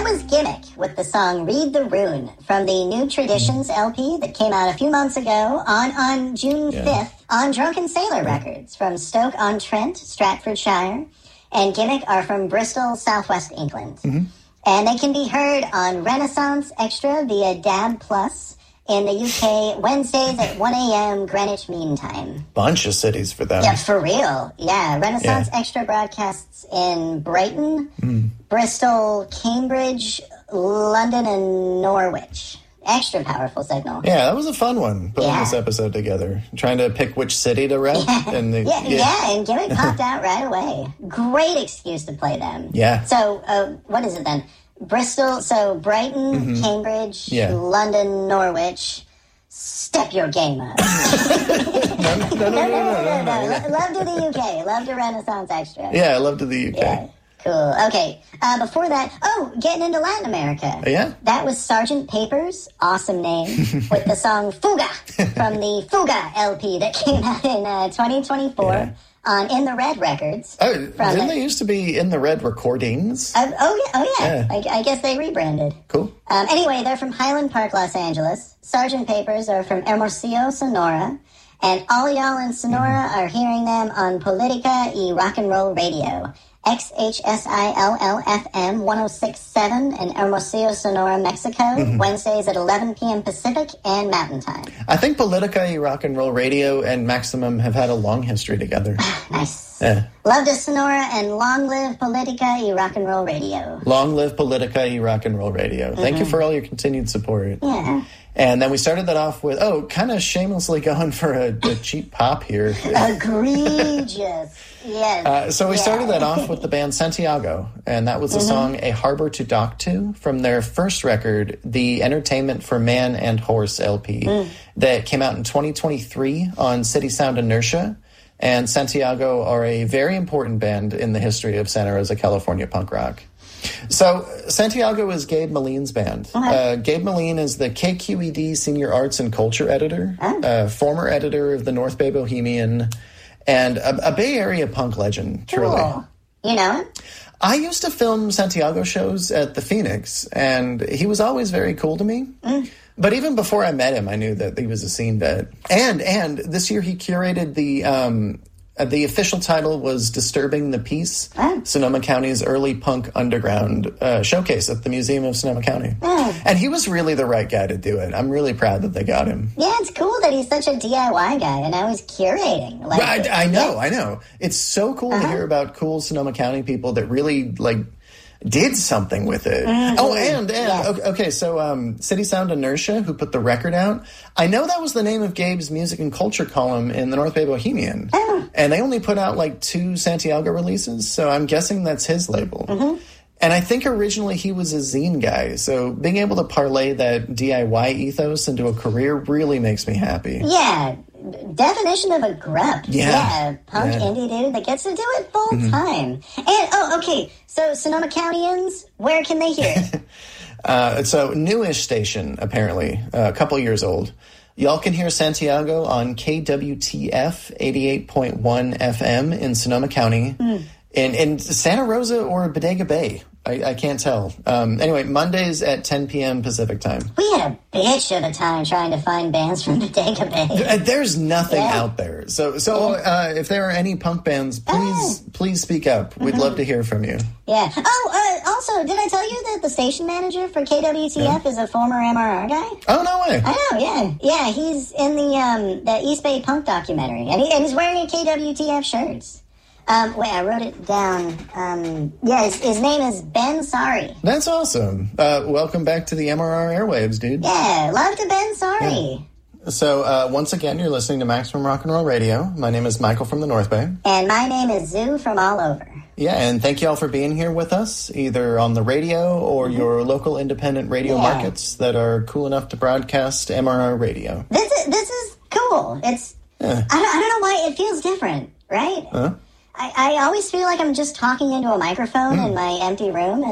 was Gimmick with the song Read the Rune from the New Traditions LP that came out a few months ago on June 5th on Drunken Sailor Records from Stoke-on-Trent, Stratfordshire. And Gimmick are from Bristol, southwest England. And they can be heard on Renaissance Extra via DAB Plus in the UK Wednesdays at 1 a.m. Greenwich Mean Time. Bunch of cities for them. Yeah, for real. Yeah, Renaissance Extra broadcasts in Brighton, Bristol, Cambridge, London, and Norwich. Extra powerful signal. Yeah, that was a fun one, putting this episode together. Trying to pick which city to rep. And and Gimmick popped out right away. Great excuse to play them. Yeah. So, what is it then? Bristol, so Brighton, Cambridge, London, Norwich. Step your game up. No. Love to the UK. Love to Renaissance Extra. Yeah, love to the UK. Yeah. Cool. Okay. Before that, getting into Latin America. Yeah? That was Sgt. Papers, awesome name, with the song Fuga from the Fuga LP that came out in 2024 on In the Red Records. Oh, didn't they used to be In the Red Recordings? Yeah. I guess they rebranded. Cool. Anyway, they're from Highland Park, Los Angeles. Sgt. Papers are from Hermosillo, Sonora. And all y'all in Sonora are hearing them on Politica y Rock and Roll Radio. XHSILL-FM 106.7 in Hermosillo, Sonora, Mexico, Wednesdays at 11 p.m. Pacific and Mountain Time. I think Politica y Rock and Roll Radio and Maximum have had a long history together. Nice. Yeah. Love to Sonora and long live Politica y Rock and Roll Radio. Long live Politica y Rock and Roll Radio. Thank you for all your continued support. Yeah. And then we started that off with, kind of shamelessly going for a cheap pop here. Egregious. Yes. So we started that off with the band Santiago, and that was the song A Harbor to Dock To from their first record, the Entertainment for Man and Horse LP, that came out in 2023 on City Sound Inertia. And Santiago are a very important band in the history of Santa Rosa, California punk rock. So Santiago is Gabe Moline's band. Gabe Moline is the KQED Senior Arts and Culture Editor, former editor of the North Bay Bohemian, and a Bay Area punk legend, truly. Cool. You know him? I used to film Santiago shows at the Phoenix, and he was always very cool to me. But even before I met him, I knew that he was a scene vet. And this year he curated the official title was Disturbing the Peace, Sonoma County's early punk underground showcase at the Museum of Sonoma County. And he was really the right guy to do it. I'm really proud that they got him. Yeah, it's cool that he's such a DIY guy, and I was curating. I know. It's so cool to hear about cool Sonoma County people that really, did something with it. Okay, so City Sound Inertia, who put the record out, I know that was the name of Gabe's music and culture column in the North Bay Bohemian. And they only put out 2 Santiago releases, so I'm guessing that's his label. And I think originally he was a zine guy, so being able to parlay that DIY ethos into a career really makes me happy. Yeah, definition of a grub. Punk indie dude that gets to do it full time. And, so Sonoma Countyans, where can they hear it? So newish station, apparently, a couple years old. Y'all can hear Santiago on KWTF 88.1 FM in Sonoma County. In Santa Rosa or Bodega Bay. I can't tell. Anyway, Mondays at 10 p.m. Pacific time. We had a bitch of a time trying to find bands from Bodega Bay. There's nothing out there. So if there are any punk bands, please speak up. We'd love to hear from you. Yeah. Also, did I tell you that the station manager for KWTF is a former MRR guy? Oh, no way. I know, yeah. Yeah, he's in the East Bay Punk documentary. And he's wearing a KWTF shirt. Wait, I wrote it down. His name is Ben Sari. That's awesome. Welcome back to the MRR airwaves, dude. Yeah, love to Ben Sari. Yeah. So, once again, you're listening to Maximum Rock and Roll Radio. My name is Michael from the North Bay. And my name is Zoo from all over. Yeah, and thank you all for being here with us, either on the radio or your local independent radio markets that are cool enough to broadcast MRR radio. This is cool. It's I don't know why it feels different, right? I always feel like I'm just talking into a microphone in my empty room,